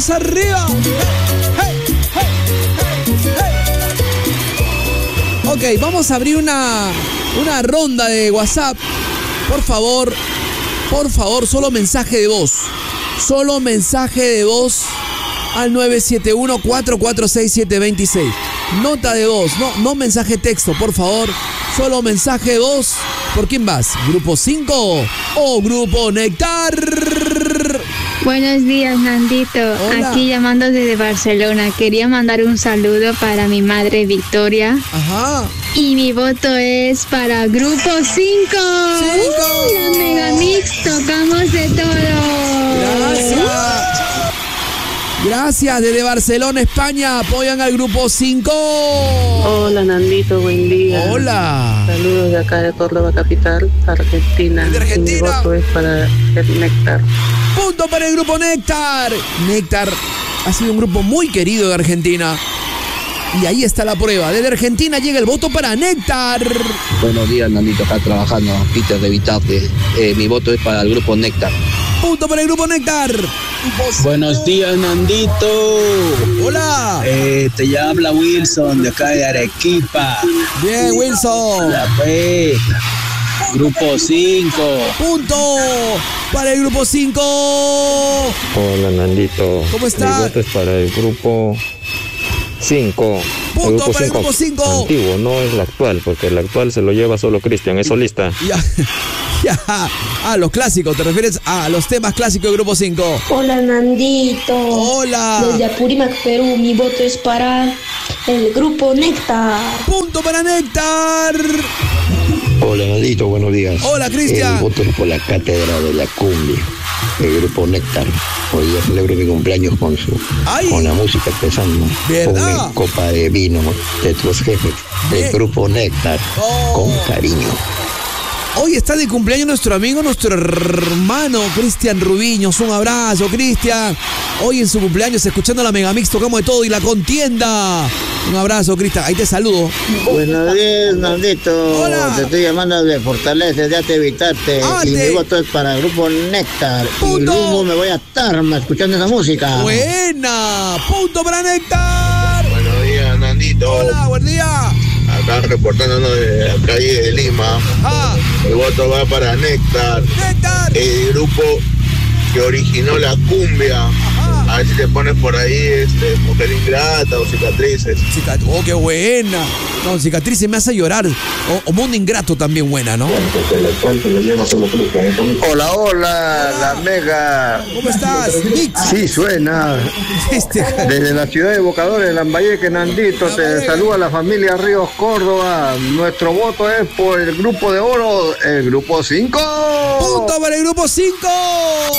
arriba. Hey, hey, hey, hey. Ok, vamos a abrir una ronda de WhatsApp. Por favor, solo mensaje de voz. Solo mensaje de voz al 971-446-726. Nota de voz, no mensaje texto, por favor. Solo mensaje de voz. ¿Por quién vas? ¿Grupo 5 o Grupo Néctar? Buenos días, Nandito. Hola. Aquí llamando desde Barcelona. Quería mandar un saludo para mi madre Victoria. Ajá. Y mi voto es para Grupo 5. La Megamix, tocamos de todo. Gracias, desde Barcelona, España, apoyan al Grupo 5. Hola, Nandito, buen día. Hola. Saludos de acá de Córdoba Capital, Argentina. De Argentina. Y mi voto es para el Néctar. Punto para el Grupo Néctar. Néctar ha sido un grupo muy querido de Argentina. Y ahí está la prueba. Desde Argentina llega el voto para Néctar. Buenos días, Nandito, acá trabajando, Peter de Vitarte. Mi voto es para el Grupo Néctar. Punto para el Grupo Néctar. Buenos días, Nandito. Hola. Te habla Wilson de acá de Arequipa. Bien, Wilson. La fe. Grupo 5. Punto para el Grupo 5. Hola, Nandito. ¿Cómo está? Mi voto es para el Grupo 5. Punto para el Grupo 5. Antiguo, no es el actual, porque el actual se lo lleva solo Cristian, es solista. Ya. Los clásicos, ¿te refieres a los temas clásicos del Grupo 5? Hola, Nandito. Hola. Desde Apurímac, Perú, mi voto es para el Grupo Néctar. Punto para Néctar. Hola, Nandito, buenos días. Hola, Cristian. El voto es por la cátedra de la cumbia, el Grupo Néctar. Hoy día celebro mi cumpleaños con la música empezando. ¿Verdad? Con mi copa de vino de tus jefes, del Grupo Néctar, con cariño. Hoy está de cumpleaños nuestro amigo, nuestro hermano Cristian Rubiños. Un abrazo, Cristian. Hoy en su cumpleaños, escuchando la Megamix, tocamos de todo y la contienda. Un abrazo, Cristian. Ahí te saludo. Buenos días, Nandito. Hola. Te estoy llamando de Fortaleza, ya te evitaste. Y mi voto es para el Grupo Néctar. Y rumbo me voy a Tarma escuchando esa música. Buena. Punto para Néctar. Buenos días, Nandito. Hola, buen día. Acá reportándonos de la calle de Lima. Ajá. El voto va para Néctar. Néctar. El grupo que originó la cumbia. Ajá. A ver si te pones por ahí Mujer Ingrata o Cicatrices. Oh, qué buena. No, Cicatrices me hace llorar. O Mundo Ingrato también buena, ¿no? Hola, la Mega. ¿Cómo estás? Sí, suena. Desde la ciudad de Bocadores, Lambayeque, Nandito, te saluda la familia Ríos Córdoba. Nuestro voto es por el Grupo de Oro, el Grupo 5. Punto para el Grupo 5.